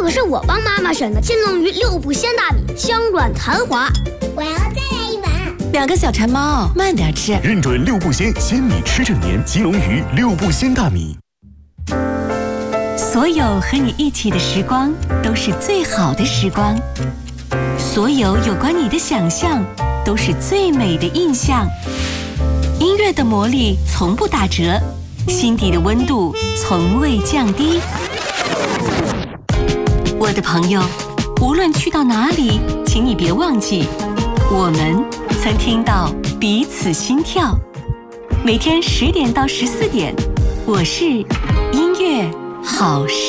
可是我帮妈妈选的金龙鱼6步鲜大米，香软弹滑。 我要再来一碗。 2个小馋猫，慢点吃。 认准6步鲜，鲜米吃整年。金龙鱼6步鲜大米。 所有和你一起的时光都是最好的时光，所有有关你的想象都是最美的印象。音乐的魔力从不打折，心底的温度从未降低。我的朋友，无论去到哪里，请你别忘记，我们曾听到彼此心跳。每天10点到14点，我是音乐好时